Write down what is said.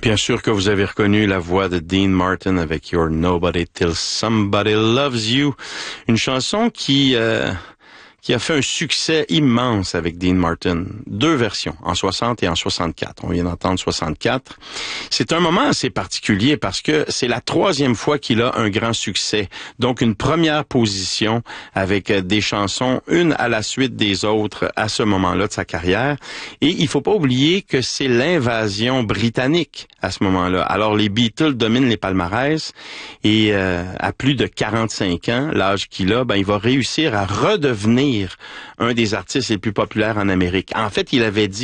Bien sûr que vous avez reconnu la voix de Dean Martin avec You're Nobody Till Somebody Loves You, une chanson qui a fait un succès immense avec Dean Martin. 2 versions, en 60 et en 64. On vient d'entendre 64. C'est un moment assez particulier parce que c'est la 3e fois qu'il a un grand succès. Donc, une première position avec des chansons, une à la suite des autres à ce moment-là de sa carrière. Et il faut pas oublier que c'est l'invasion britannique à ce moment-là. Alors, les Beatles dominent les palmarès et à plus de 45 ans, l'âge qu'il a, il va réussir à redevenir un des artistes les plus populaires en Amérique. En fait, il avait dit